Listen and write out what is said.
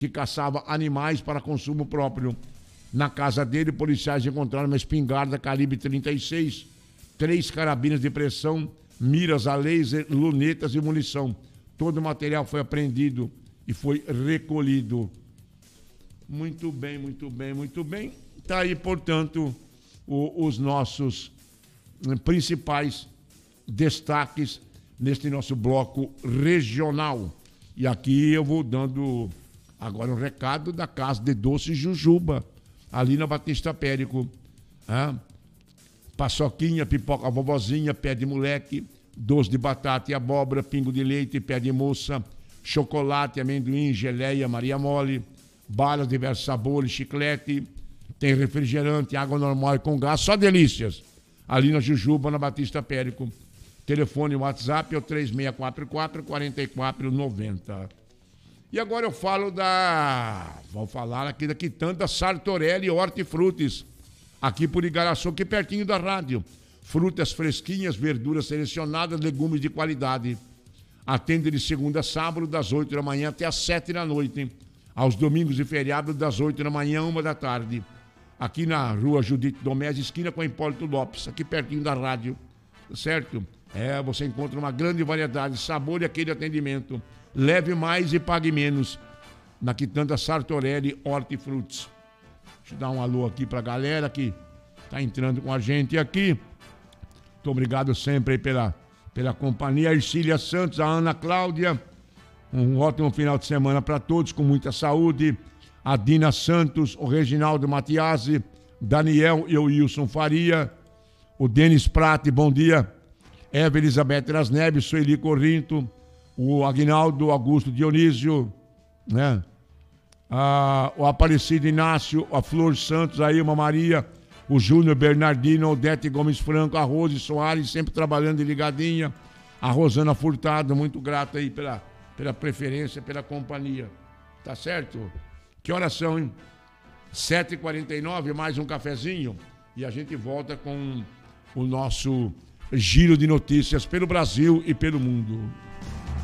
que caçava animais para consumo próprio. Na casa dele, policiais encontraram uma espingarda calibre 36, 3 carabinas de pressão, miras a laser, lunetas e munição. Todo o material foi apreendido e foi recolhido. Muito bem, muito bem, muito bem. Está aí, portanto, os nossos principais destaques neste nosso bloco regional. E aqui eu vou dando agora um recado da Casa de Doces Jujuba, ali na Batista Périco. Paçoquinha, pipoca vovozinha, pé de moleque, doce de batata e abóbora, pingo de leite, pé de moça, chocolate, amendoim, geleia, Maria Mole, balas de diversos sabores, chiclete, tem refrigerante, água normal e com gás, só delícias. Ali na Jujuba, na Batista Périco. Telefone WhatsApp é o 3644-4490. E agora eu falo vou falar aqui da Quitanda Sartorelli Hortifrutis, aqui por Igaraçu, aqui pertinho da rádio. Frutas fresquinhas, verduras selecionadas, legumes de qualidade. Atende de segunda a sábado, das 8 da manhã até as 7 da noite. Aos domingos e feriados, das 8 da manhã a 1 da tarde. Aqui na rua Judite Domés, esquina com a Hipólito Lopes, aqui pertinho da rádio. Certo? Você encontra uma grande variedade de sabor e aquele atendimento. Leve mais e pague menos. Na Quitanda Sartorelli Hortifrutis. Deixa eu dar um alô aqui pra galera que tá entrando com a gente aqui. Muito obrigado sempre aí pela companhia. A Ercília Santos, a Ana Cláudia. Um ótimo final de semana para todos, com muita saúde. A Dina Santos, o Reginaldo Matiasi, Daniel e o Wilson Faria. O Denis Prate, bom dia. Eva Elizabeth das Neves, Sueli Corrinto, o Aguinaldo Augusto Dionísio, né? O Aparecido Inácio, a Flor Santos, a Ilma Maria, o Júnior Bernardino, a Odete Gomes Franco, a Rose Soares, sempre trabalhando de ligadinha, a Rosana Furtado, muito grato aí pela preferência, pela companhia. Tá certo? Que horas são, hein? 7h49, mais um cafezinho, e a gente volta com o nosso giro de notícias pelo Brasil e pelo mundo.